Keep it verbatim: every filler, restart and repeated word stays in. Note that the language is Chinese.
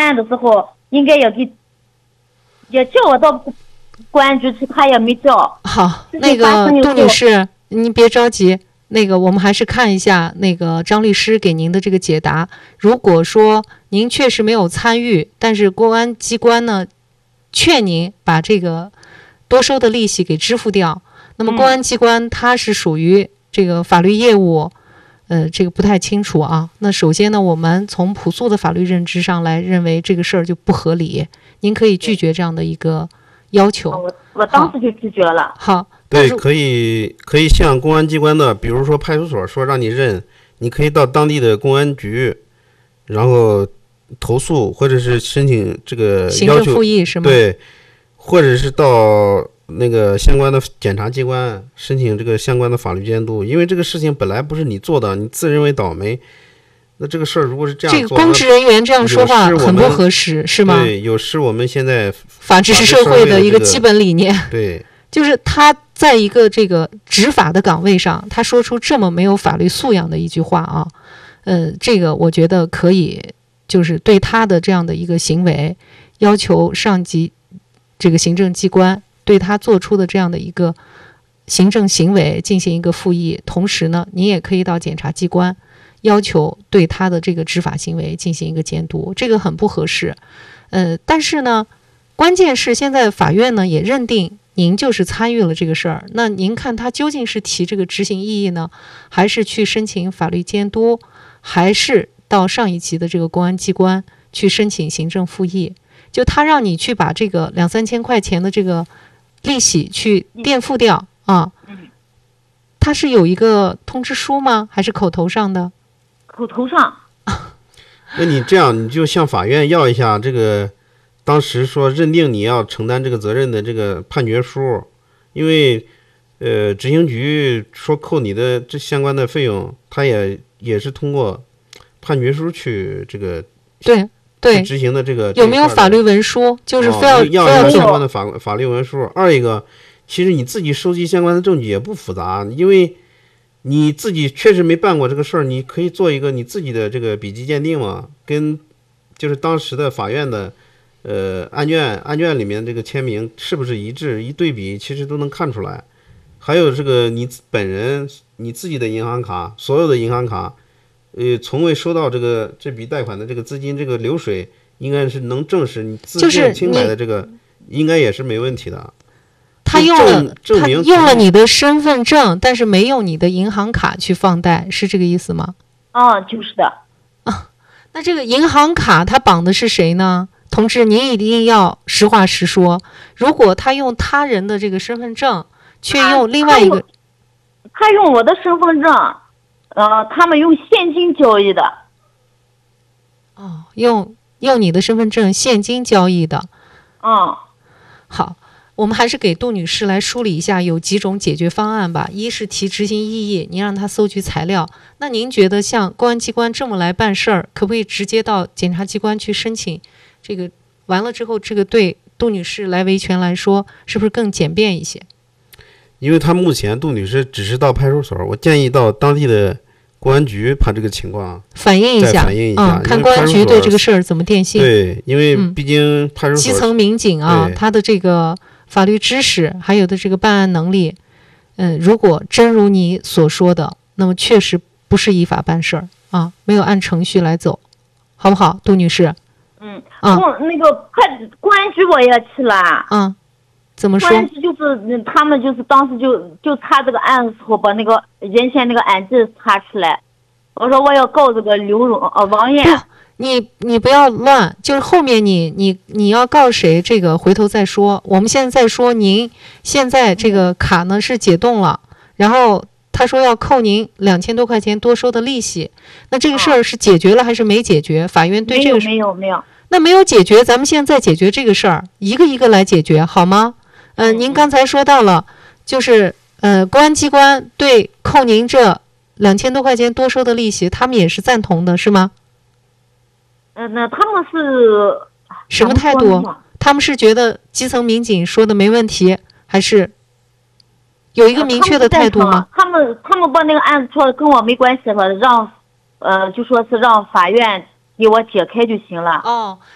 案的时候，应该要给，也叫我到公安局去，他也没叫。 好，那个杜女士，您别着急，那个我们还是看一下那个张律师给您的这个解答。如果说您确实没有参与，但是公安机关呢劝您把这个多收的利息给支付掉，那么公安机关它是属于这个法律业务。呃，这个不太清楚啊。那首先呢，我们从朴素的法律认知上来认为这个事儿就不合理，您可以拒绝这样的一个要求。 我我当时就拒绝了。 好， 对，可以可以向公安机关的，比如说派出所说让你认，你可以到当地的公安局，然后投诉或者是申请这个行政复议是吗？ 对，或者是到那个相关的检察机关申请这个相关的法律监督，因为这个事情本来不是你做的，你自认为倒霉，那这个事儿如果是这样做， 这个公职人员这样说话很不合适，是吗？ 对，有失我们现在法治社会的一个基本理念。 对， 就是他在一个这个执法的岗位上，他说出这么没有法律素养的一句话啊，呃，这个我觉得可以，就是对他的这样的一个行为，要求上级这个行政机关。对他做出的这样的一个行政行为进行一个复议，同时呢，你也可以到检察机关要求对他的这个执法行为进行一个监督，这个很不合适。呃，但是呢，关键是现在法院呢也认定您就是参与了这个事儿，那您看他究竟是提这个执行异议呢，还是去申请法律监督，还是到上一级的这个公安机关去申请行政复议？就他让你去把这个两三千块钱的这个利息去垫付掉啊，他是有一个通知书吗？还是口头上的？ 口头上。 那你这样，你就向法院要一下这个当时说认定你要承担这个责任的这个判决书，因为呃执行局说扣你的这相关的费用，他也也是通过判决书去这个对。对， 执行的这个有没有法律文书？就是非要、 哦、要要相关的法法律文书。二一个，其实你自己收集相关的证据也不复杂，因为你自己确实没办过这个事儿，你可以做一个你自己的这个笔迹鉴定嘛，跟就是当时的法院的呃案卷案卷里面这个签名是不是一致，一对比其实都能看出来。还有这个你本人你自己的银行卡，所有的银行卡。呃，从未收到这个这笔贷款的这个资金这个流水，应该是能证实你自证清白的这个，应该也是没问题的。 他用了证明他用了你的身份证，但是没用你的银行卡去放贷，是这个意思吗？ 啊，就是的。 啊，那这个银行卡它绑的是谁呢？同志，您一定要实话实说。如果他用他人的这个身份证，却用另外一个， 他用我的身份证。呃，他们用现金交易的。 哦，用用你的身份证现金交易的。 嗯， 好，我们还是给杜女士来梳理一下有几种解决方案吧。一是提执行异议，您让他搜集材料。那您觉得像公安机关这么来办事儿，可不可以直接到检察机关去申请？这个完了之后，这个对杜女士来维权来说，是不是更简便一些？ 因为他目前杜女士只是到派出所，我建议到当地的公安局把这个情况反映一下， 反映一下， 嗯，看公安局对这个事儿怎么电信。 对，因为毕竟派出所、 嗯、基层民警啊，他的这个法律知识还有的这个办案能力，嗯，如果真如你所说的，那么确实不是依法办事儿啊，没有按程序来走，好不好，杜女士？ 嗯，啊，那个派公安局我也去了。 嗯。怎么说？ 关系就是他们就是当时就就查这个案的时候，把那个原先那个案件查出来。我说我要告这个刘荣呃王艳。 你你不要乱，就是后面你你你要告谁，这个回头再说。我们现在在说您现在这个卡呢是解冻了，然后他说要扣您两千多块钱多收的利息，那这个事儿是解决了还是没解决？法院对这个没有没有。 那没有解决，咱们现在再解决这个事儿，一个一个来解决，好吗？嗯、呃，您刚才说到了，就是呃，公安机关对扣您这两千多块钱多收的利息，他们也是赞同的，是吗？ 嗯、呃，那他们是什么态度？他们是觉得基层民警说的没问题，还是有一个明确的态度吗？ 他们他们把那个案子说跟我没关系了，让呃就说是让法院给我解开就行了。 哦，